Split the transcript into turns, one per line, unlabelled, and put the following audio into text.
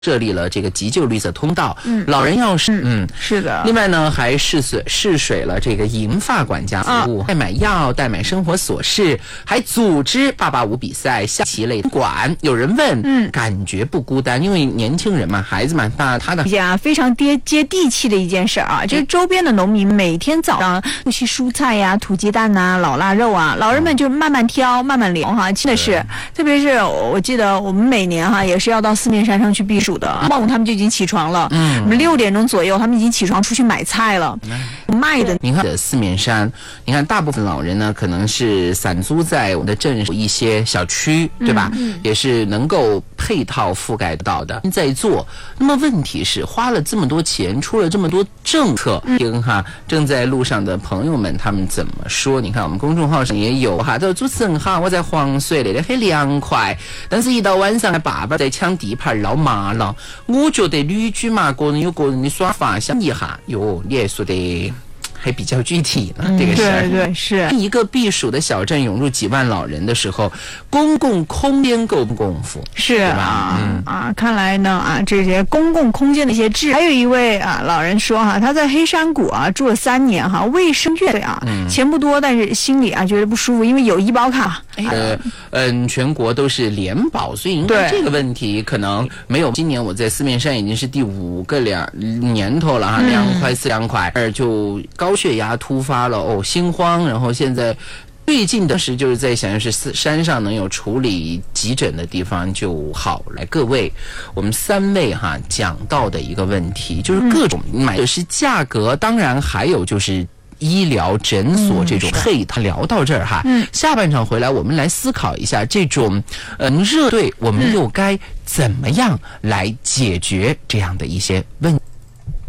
设立了这个急救绿色通道，老人要是
是的。
另外呢，还试水了这个银发管家服务，代买药、代买生活琐事，还组织885比赛、下棋类馆。有人问，感觉不孤单，因为年轻人嘛，孩子嘛，他的
非常接地气的一件事啊，就是周边的农民每天早上不惜蔬菜呀、土鸡蛋呐、老腊肉啊，老人们就慢慢挑、慢慢聊哈，真的是，特别是我记得我们每年哈也是要到四面山上去避暑。傍午他们就已经起床了，我们6点钟左右他们已经起床出去买菜了，卖的。
你看四面山，你看大部分老人呢可能是散租在我们的镇一些小区，对吧？也是能够配套覆盖到的在做。那么问题是花了这么多钱，出了这么多政策，听哈正在路上的朋友们他们怎么说？你看我们公众号上也有哈，这主持人哈，我在黄水里很凉快，但是一到晚上爸爸在抢地盘老麻了。我觉得旅居嘛，个人有个人的耍法，想一下哟，你也说的还比较具体呢，这个事儿。
对，是
一个避暑的小镇涌入几万老人的时候，公共空间够不功夫？
是啊，看来呢这些公共空间的一些质。还有一位老人说他在黑山谷住了3年卫生院钱不多，但是心里觉得不舒服，因为有医保卡。
全国都是联保，所以应该这个问题可能没有。今年我在四面山已经是第5个年头了2块4两块，就高血压突发了心慌，然后现在最近的是就是在想，要是山上能有处理急诊的地方就好。来，各位，我们3位讲到的一个问题就是各种买的是价格，当然还有就是医疗诊所这种他聊到这儿下半场回来我们来思考一下这种热队，我们又该怎么样来解决这样的一些问题。